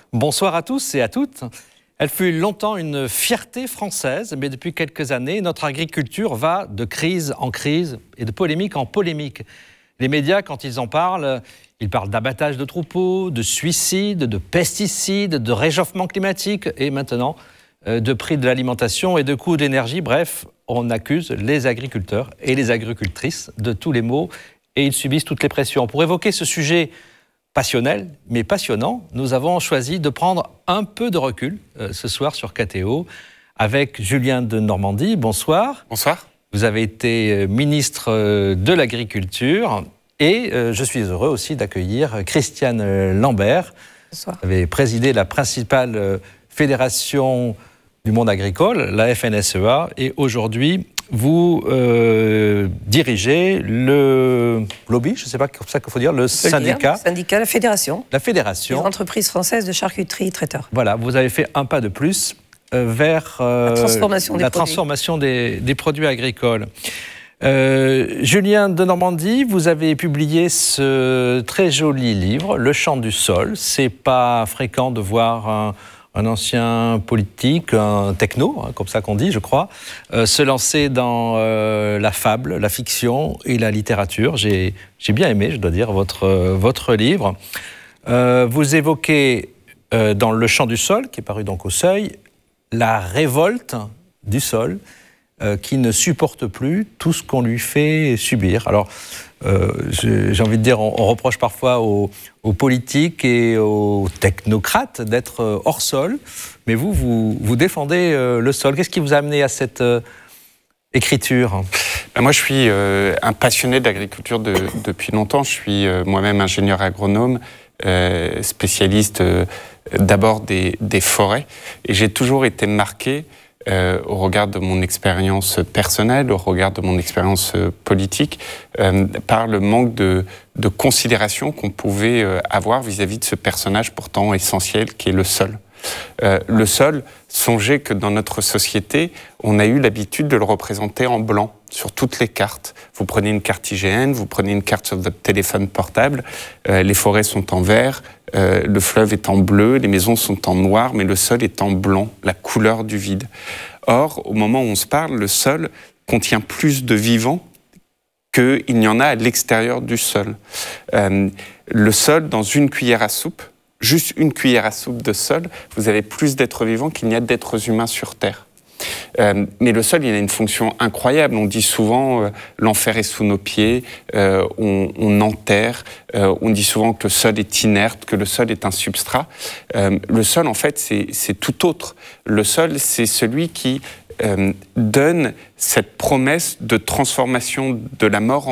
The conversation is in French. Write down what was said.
Bonsoir à tous et à toutes. Elle fut longtemps une fierté française, mais depuis quelques années, notre agriculture va de crise en crise et de polémique en polémique. Les médias, quand ils en parlent, ils parlent d'abattage de troupeaux, de suicides, de pesticides, de réchauffement climatique et maintenant de prix de l'alimentation et de coûts d'énergie. Bref, on accuse les agriculteurs et les agricultrices de tous les maux et ils subissent toutes les pressions. Pour évoquer ce sujet passionnel, mais passionnant, nous avons choisi de prendre un peu de recul ce soir sur KTO avec Julien de Normandie. Bonsoir. Bonsoir. Vous avez été ministre de l'Agriculture et je suis heureux aussi d'accueillir Christiane Lambert. Bonsoir. Vous avez présidé la principale fédération du monde agricole, la FNSEA, et aujourd'hui, vous dirigez le lobby, je ne sais pas comme ça qu'il faut dire, le syndicat. La fédération. La fédération. Les entreprises françaises de charcuterie traiteurs. Voilà, vous avez fait un pas de plus vers la transformation des produits agricoles. Julien de Normandie, vous avez publié ce très joli livre, Le chant du sol. C'est pas fréquent de voir un ancien politique, un techno, comme ça qu'on dit, je crois, se lancer dans la fable, la fiction et la littérature. J'ai bien aimé, je dois dire, votre livre. Vous évoquez dans Le chant du sol, qui est paru donc au Seuil, la révolte du sol qui ne supporte plus tout ce qu'on lui fait subir. Alors, j'ai envie de dire, on reproche parfois aux politiques et aux technocrates d'être hors sol, mais vous défendez le sol. Qu'est-ce qui vous a amené à cette écriture ? Moi, je suis un passionné d'agriculture depuis longtemps. Je suis moi-même ingénieur agronome, spécialiste d'abord des forêts, et j'ai toujours été marqué au regard de mon expérience personnelle, au regard de mon expérience politique, par le manque de considération qu'on pouvait avoir vis-à-vis de ce personnage pourtant essentiel qui est le sol. Le sol, songez que dans notre société, on a eu l'habitude de le représenter en blanc sur toutes les cartes. Vous prenez une carte IGN, vous prenez une carte sur votre téléphone portable, les forêts sont en vert, le fleuve est en bleu, les maisons sont en noir, mais le sol est en blanc, la couleur du vide. Or, au moment où on se parle, le sol contient plus de vivant qu'il n'y en a à l'extérieur du sol. Le sol, dans une cuillère à soupe, juste une cuillère à soupe de sol, vous avez plus d'êtres vivants qu'il n'y a d'êtres humains sur Terre. Mais le sol, il a une fonction incroyable. On dit souvent l'enfer est sous nos pieds, on enterre, on dit souvent que le sol est inerte, que le sol est un substrat. Le sol, en fait, c'est tout autre. Le sol, c'est celui qui donne cette promesse de transformation de la mort